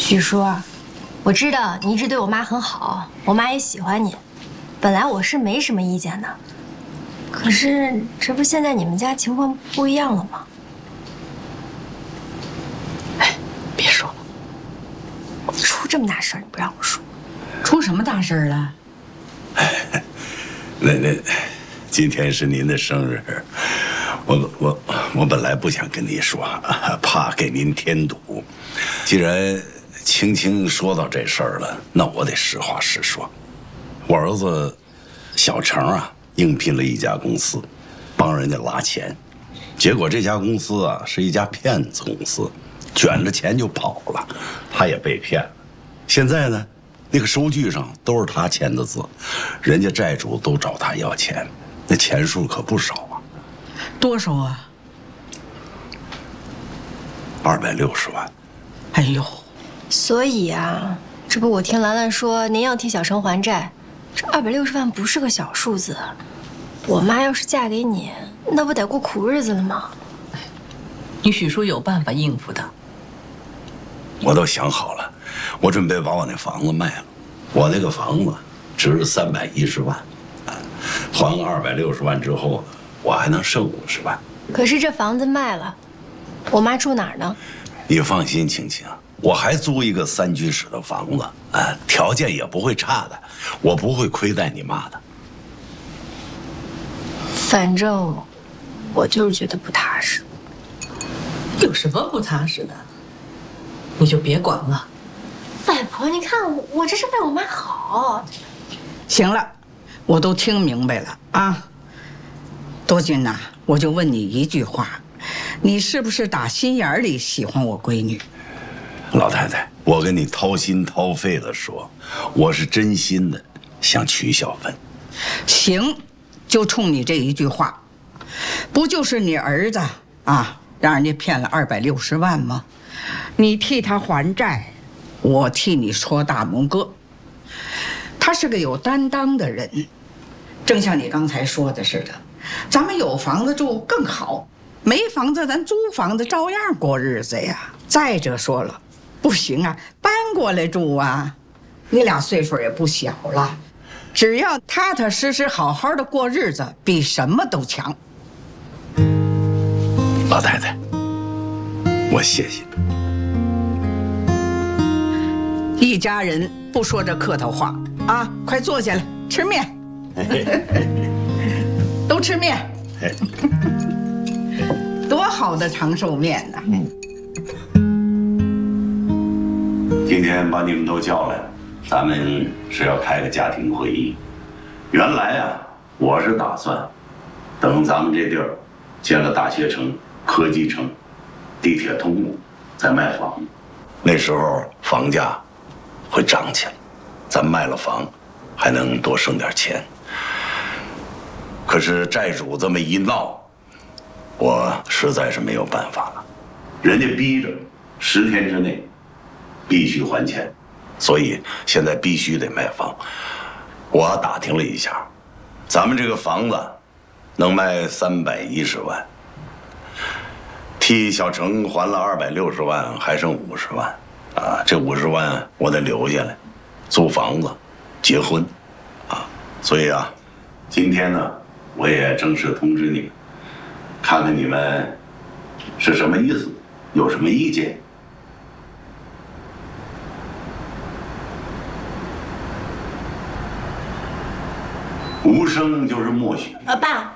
许叔啊，我知道你一直对我妈很好，我妈也喜欢你。本来我是没什么意见的，可是这不现在你们家情况不一样了吗？哎，别说了，出这么大事儿你不让我说， 出什么大事了？ 那今天是您的生日，我本来不想跟你说，怕给您添堵。既然青青说到这事儿了，那我得实话实说。我儿子小程啊，应聘了一家公司，帮人家拉钱，结果这家公司啊是一家骗子公司，卷着钱就跑了，他也被骗了。现在呢，那个收据上都是他签的字，人家债主都找他要钱，那钱数可不少啊。 多少啊 ？260万。 哎呦， 所以啊，这不我听兰兰说您要替小程还债，这260万不是个小数字。我妈要是嫁给你，那不得过苦日子了吗？ 你许叔有办法应付的。 我都想好了，我准备把我那房子卖了。我那个房子值310万，还260万之后，我还能剩50万。 可是这房子卖了，我妈住哪儿呢？ 你放心，青青，我还租一个3居室的房子，条件也不会差的，我不会亏待你妈的。 反正我就是觉得不踏实。 有什么不踏实的？你就别管了。 外婆，你看我这是为我妈好。 行了，我都听明白了啊。多军呐，我就问你一句话，你是不是打心眼里喜欢我闺女？ 老太太，我跟你掏心掏肺的说，我是真心的想娶小芬。 行，就冲你这一句话，不就是你儿子啊，让人家骗了260万吗？你替他还债，我替你戳大拇哥。他是个有担当的人，正像你刚才说的似的，咱们有房子住更好，没房子咱租房子照样过日子呀。再者说了，不行啊，搬过来住啊，你俩岁数也不小了，只要踏踏实实好好的过日子，比什么都强。 老太太，我谢谢。 一家人不说这客套话啊！快坐下来吃面，都吃面，多好的长寿面呐！ 今天把你们都叫来，咱们是要开个家庭会议。原来啊，我是打算等咱们这地儿建了大学城、科技城、地铁通路，再卖房。那时候房价会涨起来，咱卖了房，还能多剩点钱。可是债主这么一闹，我实在是没有办法了。人家逼着10天之内必须还钱，所以现在必须得卖房。我打听了一下，咱们这个房子能卖310万，替小程还了260万，还剩50万。这50万我得留下来，租房子、结婚，所以啊，今天呢，我也正式通知你们，看看你们是什么意思，有什么意见。无声就是默许。 爸，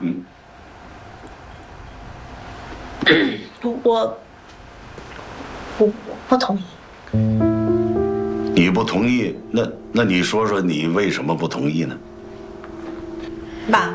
我不同意。 你不同意，那你说说你为什么不同意呢？ 爸，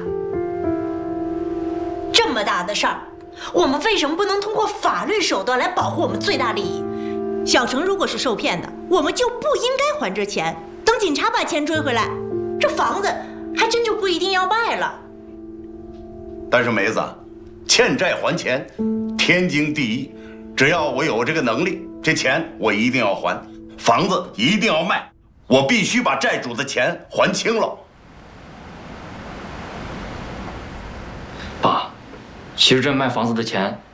这么大的事儿，我们为什么不能通过法律手段来保护我们最大利益？小程如果是受骗的，我们就不应该还这钱，等警察把钱追回来，这房子还真就不一定要卖了。 但是梅子，欠债还钱，天经地义。只要我有这个能力，这钱我一定要还，房子一定要卖，我必须把债主的钱还清了。 爸，其实这卖房子的钱